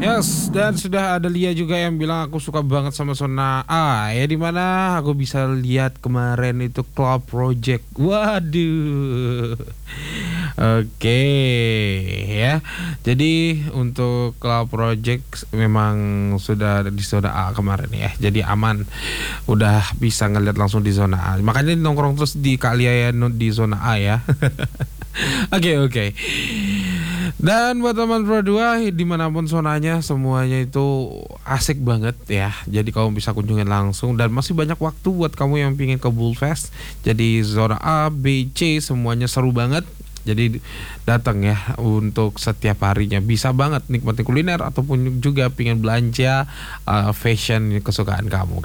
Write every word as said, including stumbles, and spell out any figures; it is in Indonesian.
Yes, dan sudah ada Lia juga yang bilang aku suka banget sama zona A. Ya di mana aku bisa lihat kemarin itu Club Project. Waduh. Oke, ya. Jadi untuk Club Project memang sudah ada di zona A kemarin ya. Jadi aman. Udah bisa ngeliat langsung di zona A. Makanya nongkrong terus di Kaliayan di zona A ya. Oke oke. Dan buat teman Pro dua dimanapun zonanya semuanya itu asik banget ya. Jadi kamu bisa kunjungin langsung dan masih banyak waktu buat kamu yang pingin ke Bullfest. Jadi zona A, B, C semuanya seru banget. Jadi datang ya untuk setiap harinya, bisa banget nikmati kuliner ataupun juga pingin belanja uh, fashion kesukaan kamu.